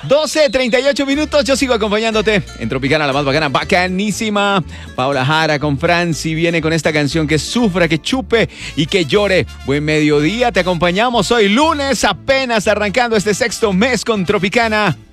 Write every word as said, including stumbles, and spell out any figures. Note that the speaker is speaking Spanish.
doce treinta y ocho minutos, yo sigo acompañándote en Tropicana, la más bacana, bacanísima. Paola Jara con Franci viene con esta canción que sufra, que chupe y que llore. Buen mediodía, te acompañamos hoy lunes, apenas arrancando este sexto mes con Tropicana.